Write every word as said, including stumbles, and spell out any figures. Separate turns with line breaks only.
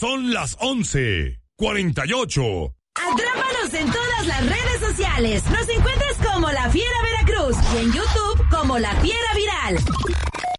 Son las once cuarenta y ocho.
Atrápanos en todas las redes sociales. Nos encuentras como La Fiera Veracruz y en YouTube como La Fiera Viral.